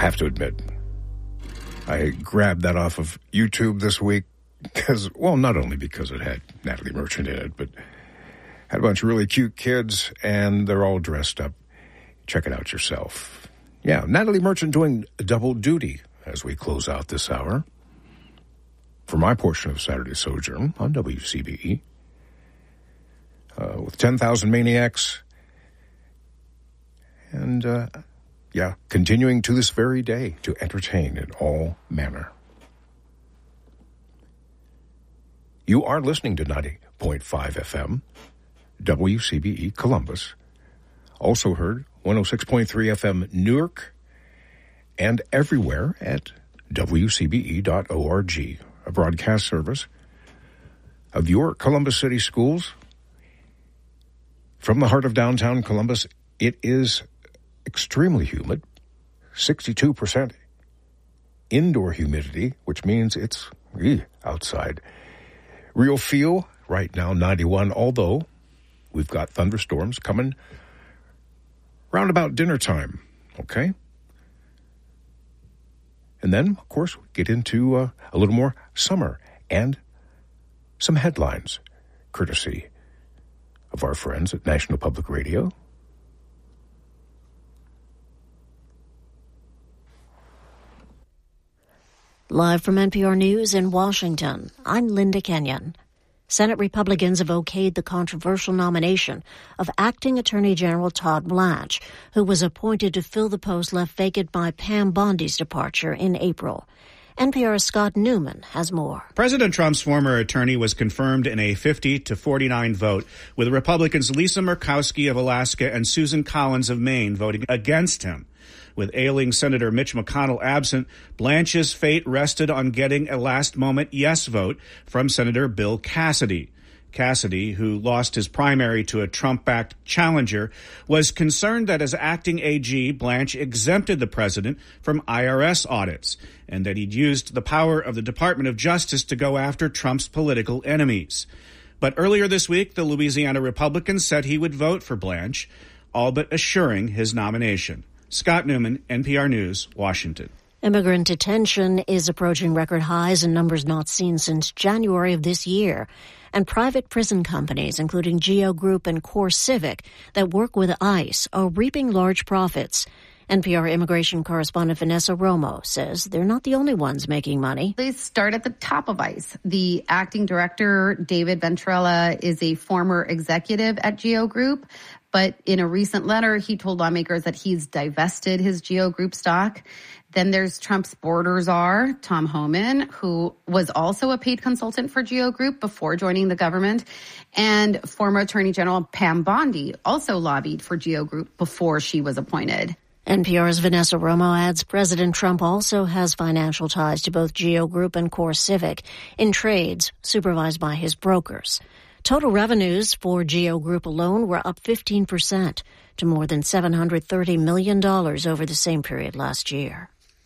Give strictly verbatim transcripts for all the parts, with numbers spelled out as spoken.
have to admit, I grabbed that off of YouTube this week because, well, not only because it had Natalie Merchant in it, but had a bunch of really cute kids, and they're all dressed up. Check it out yourself. Yeah, Natalie Merchant doing double duty as we close out this hour for my portion of Saturday Sojourn on W C B E. Uh, with ten thousand Maniacs. And, uh, yeah, continuing to this very day to entertain in all manner. You are listening to ninety point five F M, W C B E Columbus. Also heard one oh six point three F M Newark, and everywhere at W C B E dot org, a broadcast service of your Columbus City Schools. From the heart of downtown Columbus, it is extremely humid, sixty-two percent indoor humidity, which means it's eh, outside. Real feel right now, ninety-one, although we've got thunderstorms coming round about dinner time, okay? And then, of course, we get into uh, a little more summer and some headlines, courtesy of our friends at National Public Radio. Live from N P R News in Washington, I'm Linda Kenyon. Senate Republicans have okayed the controversial nomination of Acting Attorney General Todd Blanche, who was appointed to fill the post left vacant by Pam Bondi's departure in April. N P R's Scott Newman has more. President Trump's former attorney was confirmed in a fifty to forty-nine vote, with Republicans Lisa Murkowski of Alaska and Susan Collins of Maine voting against him. With ailing Senator Mitch McConnell absent, Blanche's fate rested on getting a last-moment yes vote from Senator Bill Cassidy. Cassidy, who lost his primary to a Trump-backed challenger, was concerned that as acting A G, Blanche exempted the president from I R S audits and that he'd used the power of the Department of Justice to go after Trump's political enemies. But earlier this week, the Louisiana Republican said he would vote for Blanche, all but assuring his nomination. Scott Newman, N P R News, Washington. Immigrant detention is approaching record highs in numbers not seen since January of this year. And private prison companies, including Geo Group and CoreCivic, that work with ICE, are reaping large profits. N P R immigration correspondent Vanessa Romo says they're not the only ones making money. They start at the top of ICE. The acting director, David Ventrella, is a former executive at Geo Group. But in a recent letter, he told lawmakers that he's divested his Geo Group stock. Then there's Trump's border czar, Tom Homan, who was also a paid consultant for Geo Group before joining the government. And former Attorney General Pam Bondi also lobbied for Geo Group before she was appointed. N P R's Vanessa Romo adds President Trump also has financial ties to both Geo Group and CoreCivic in trades supervised by his brokers. Total revenues for Geo Group alone were up fifteen percent to more than seven hundred thirty million dollars over the same period last year.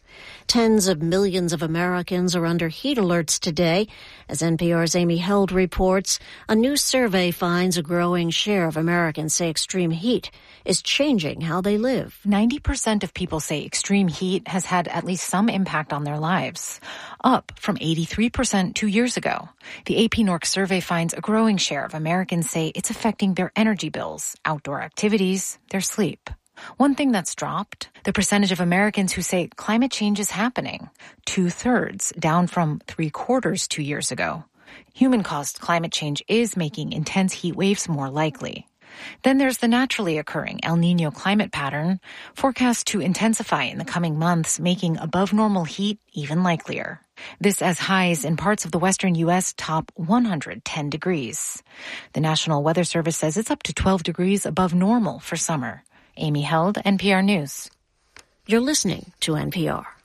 Tens of millions of Americans are under heat alerts today. As N P R's Amy Held reports, a new survey finds a growing share of Americans say extreme heat is changing how they live. ninety percent of people say extreme heat has had at least some impact on their lives, up from eighty-three percent two years ago. The A P N O R C survey finds a growing share of Americans say it's affecting their energy bills, outdoor activities, their sleep. One thing that's dropped, the percentage of Americans who say climate change is happening. Two-thirds, down from three-quarters two years ago. Human-caused climate change is making intense heat waves more likely. Then there's the naturally occurring El Niño climate pattern, forecast to intensify in the coming months, making above-normal heat even likelier. This as highs in parts of the western U S top one hundred ten degrees. The National Weather Service says it's up to twelve degrees above normal for summer. Amy Held, N P R News. You're listening to N P R.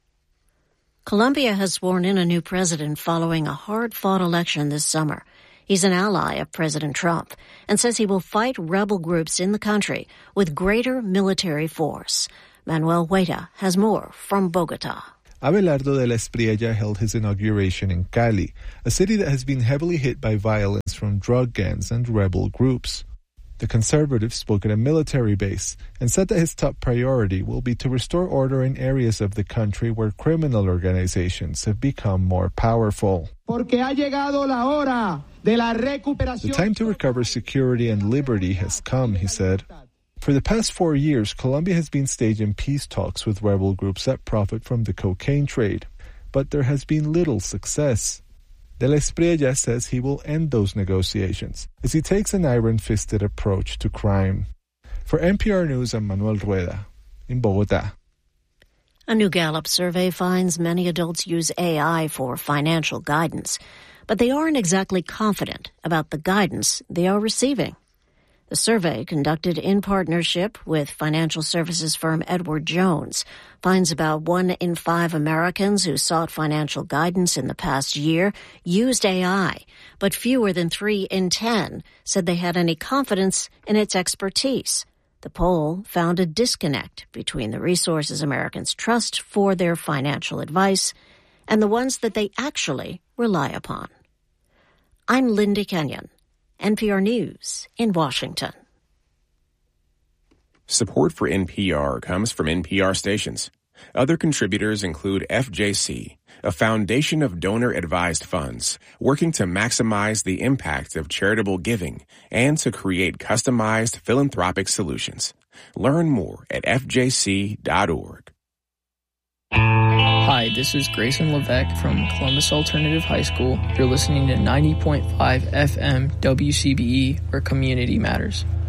Colombia has sworn in a new president following a hard-fought election this summer. He's an ally of President Trump and says he will fight rebel groups in the country with greater military force. Manuel Hueta has more from Bogota. Abelardo de la Espriella held his inauguration in Cali, a city that has been heavily hit by violence from drug gangs and rebel groups. The conservative spoke at a military base and said that his top priority will be to restore order in areas of the country where criminal organizations have become more powerful. The time to recover security and liberty has come, he said. For the past four years, Colombia has been staging peace talks with rebel groups that profit from the cocaine trade, but there has been little success. De la Espriella says he will end those negotiations as he takes an iron-fisted approach to crime. For N P R News, I'm Manuel Rueda in Bogotá. A new Gallup survey finds many adults use A I for financial guidance, but they aren't exactly confident about the guidance they are receiving. The survey, conducted in partnership with financial services firm Edward Jones, finds about one in five Americans who sought financial guidance in the past year used A I, but fewer than three in ten said they had any confidence in its expertise. The poll found a disconnect between the resources Americans trust for their financial advice and the ones that they actually rely upon. I'm Linda Kenyon, N P R News in Washington. Support for N P R comes from N P R stations. Other contributors include F J C, a foundation of donor-advised funds working to maximize the impact of charitable giving and to create customized philanthropic solutions. Learn more at F J C dot org. Hi, this is Grayson Levesque from Columbus Alternative High School. You're listening to ninety point five F M W C B E, where community matters.